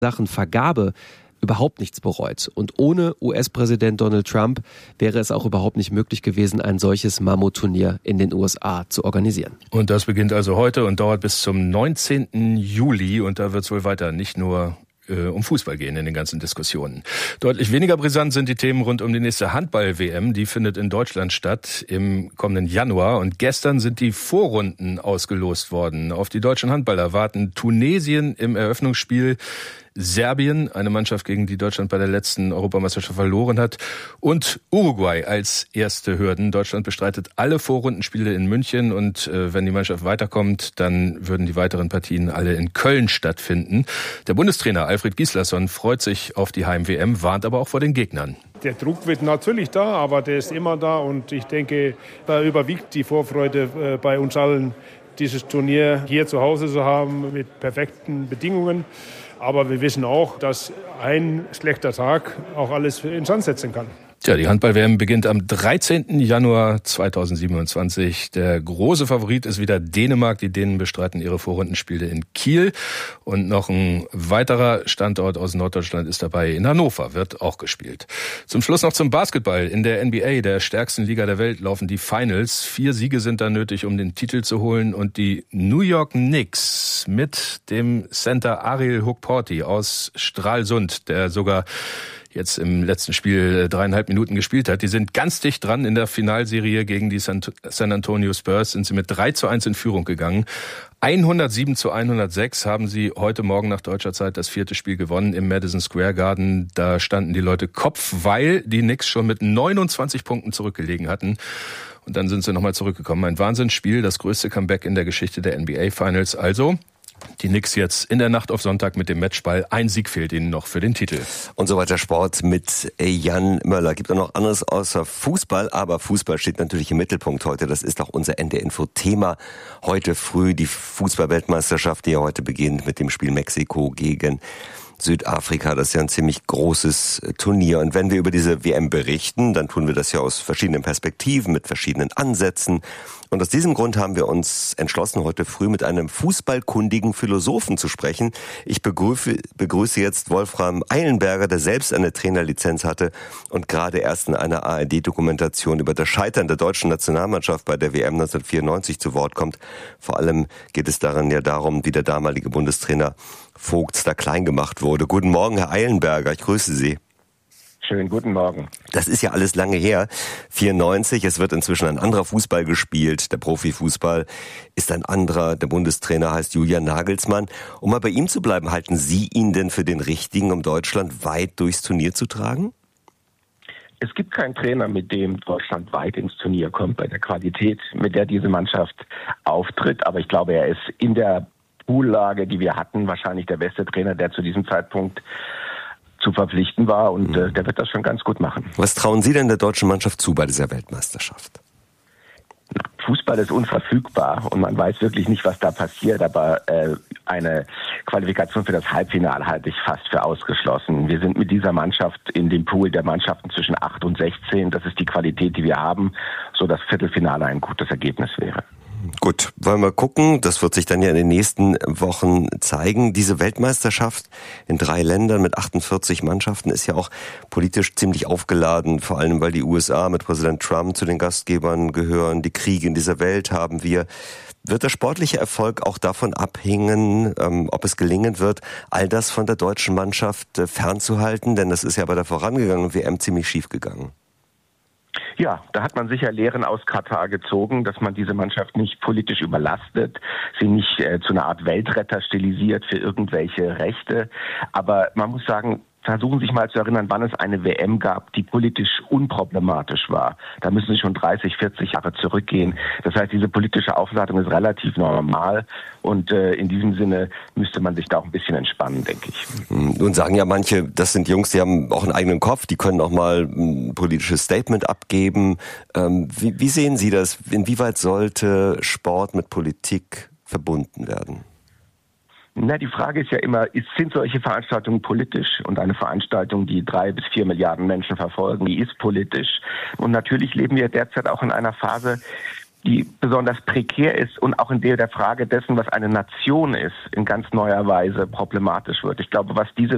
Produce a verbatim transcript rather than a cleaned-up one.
Sachen Vergabe überhaupt nichts bereut. Und ohne U S-Präsident Donald Trump wäre es auch überhaupt nicht möglich gewesen, ein solches Mammutturnier in den U S A zu organisieren. Und das beginnt also heute und dauert bis zum neunzehnten Juli. Und da wird es wohl weiter nicht nur äh, um Fußball gehen in den ganzen Diskussionen. Deutlich weniger brisant sind die Themen rund um die nächste Handball-W M. Die findet in Deutschland statt im kommenden Januar. Und gestern sind die Vorrunden ausgelost worden. Auf die deutschen Handballer warten Tunesien im Eröffnungsspiel, Serbien, eine Mannschaft, gegen die Deutschland bei der letzten Europameisterschaft verloren hat, und Uruguay als erste Hürden. Deutschland bestreitet alle Vorrundenspiele in München und äh, wenn die Mannschaft weiterkommt, dann würden die weiteren Partien alle in Köln stattfinden. Der Bundestrainer Alfred Gislason freut sich auf die Heim-W M, warnt aber auch vor den Gegnern. Der Druck wird natürlich da, aber der ist immer da und ich denke, da überwiegt die Vorfreude äh, bei uns allen, dieses Turnier hier zu Hause zu haben mit perfekten Bedingungen. Aber wir wissen auch, dass ein schlechter Tag auch alles in Sand setzen kann. Tja, die Handball-W M beginnt am dreizehnten Januar zweitausendsiebenundzwanzig. Der große Favorit ist wieder Dänemark. Die Dänen bestreiten ihre Vorrundenspiele in Kiel. Und noch ein weiterer Standort aus Norddeutschland ist dabei. In Hannover wird auch gespielt. Zum Schluss noch zum Basketball. In der N B A, der stärksten Liga der Welt, laufen die Finals. Vier Siege sind da nötig, um den Titel zu holen. Und die New York Knicks mit dem Center Ariel Hukporti aus Stralsund, der sogar jetzt im letzten Spiel dreieinhalb Minuten gespielt hat. Die sind ganz dicht dran in der Finalserie gegen die San Antonio Spurs, sind sie mit drei zu eins in Führung gegangen. hundertsieben zu hundertsechs haben sie heute Morgen nach deutscher Zeit das vierte Spiel gewonnen im Madison Square Garden. Da standen die Leute Kopf, weil die Knicks schon mit neunundzwanzig Punkten zurückgelegen hatten. Und dann sind sie nochmal zurückgekommen. Ein Wahnsinnsspiel, das größte Comeback in der Geschichte der N B A Finals. Also die Knicks jetzt in der Nacht auf Sonntag mit dem Matchball. Ein Sieg fehlt ihnen noch für den Titel. Und so weiter Sport mit Jan Möller. Gibt auch noch anderes außer Fußball, aber Fußball steht natürlich im Mittelpunkt heute. Das ist auch unser N D R-Info-Thema. Heute früh die Fußball-Weltmeisterschaft, die ja heute beginnt mit dem Spiel Mexiko gegen Südafrika. Das ist ja ein ziemlich großes Turnier. Und wenn wir über diese W M berichten, dann tun wir das ja aus verschiedenen Perspektiven, mit verschiedenen Ansätzen. Und aus diesem Grund haben wir uns entschlossen, heute früh mit einem fußballkundigen Philosophen zu sprechen. Ich begrüße, begrüße jetzt Wolfram Eilenberger, der selbst eine Trainerlizenz hatte und gerade erst in einer A R D-Dokumentation über das Scheitern der deutschen Nationalmannschaft bei der W M neunzehnhundertvierundneunzig zu Wort kommt. Vor allem geht es darin ja darum, wie der damalige Bundestrainer Vogts da klein gemacht wurde. Guten Morgen, Herr Eilenberger, ich grüße Sie. Schönen guten Morgen. Das ist ja alles lange her, vierundneunzig. Es wird inzwischen ein anderer Fußball gespielt. Der Profifußball ist ein anderer. Der Bundestrainer heißt Julian Nagelsmann. Um mal bei ihm zu bleiben, halten Sie ihn denn für den Richtigen, um Deutschland weit durchs Turnier zu tragen? Es gibt keinen Trainer, mit dem Deutschland weit ins Turnier kommt, bei der Qualität, mit der diese Mannschaft auftritt. Aber ich glaube, er ist in der Poollage, die wir hatten, wahrscheinlich der beste Trainer, der zu diesem Zeitpunkt zu verpflichten war, und äh, der wird das schon ganz gut machen. Was trauen Sie denn der deutschen Mannschaft zu bei dieser Weltmeisterschaft? Fußball ist unverfügbar und man weiß wirklich nicht, was da passiert, aber äh, eine Qualifikation für das Halbfinale halte ich fast für ausgeschlossen. Wir sind mit dieser Mannschaft in dem Pool der Mannschaften zwischen acht und sechzehn. Das ist die Qualität, die wir haben, so dass Viertelfinale ein gutes Ergebnis wäre. Gut, wollen wir gucken. Das wird sich dann ja in den nächsten Wochen zeigen. Diese Weltmeisterschaft in drei Ländern mit achtundvierzig Mannschaften ist ja auch politisch ziemlich aufgeladen, vor allem weil die U S A mit Präsident Trump zu den Gastgebern gehören. Die Kriege in dieser Welt haben wir. Wird der sportliche Erfolg auch davon abhängen, ähm, ob es gelingen wird, all das von der deutschen Mannschaft äh, fernzuhalten? Denn das ist ja bei der vorangegangenen W M ziemlich schief gegangen. Ja, da hat man sicher Lehren aus Katar gezogen, dass man diese Mannschaft nicht politisch überlastet, sie nicht äh, zu einer Art Weltretter stilisiert für irgendwelche Rechte. Aber man muss sagen, versuchen Sie sich mal zu erinnern, wann es eine W M gab, die politisch unproblematisch war. Da müssen Sie schon dreißig, vierzig Jahre zurückgehen. Das heißt, diese politische Aufladung ist relativ normal und äh, in diesem Sinne müsste man sich da auch ein bisschen entspannen, denke ich. Nun sagen ja manche, das sind Jungs, die haben auch einen eigenen Kopf, die können auch mal ein politisches Statement abgeben. Ähm, wie, wie sehen Sie das? Inwieweit sollte Sport mit Politik verbunden werden? Na, die Frage ist ja immer, ist, sind solche Veranstaltungen politisch? Und eine Veranstaltung, die drei bis vier Milliarden Menschen verfolgen, die ist politisch. Und natürlich leben wir derzeit auch in einer Phase, die besonders prekär ist und auch in der der Frage dessen, was eine Nation ist, in ganz neuer Weise problematisch wird. Ich glaube, was diese